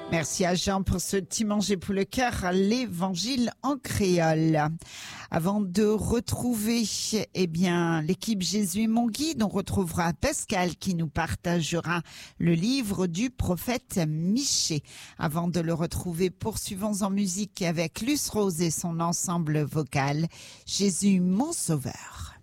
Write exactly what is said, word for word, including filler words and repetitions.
Merci à Jean pour ce petit manger pour le cœur, l'évangile en créole. Avant de retrouver, eh bien, l'équipe Jésus est mon guide, on retrouvera Pascal qui nous partagera le livre du prophète Michée. Avant de le retrouver, poursuivons en musique avec Luce Rose et son ensemble vocal. Jésus mon sauveur.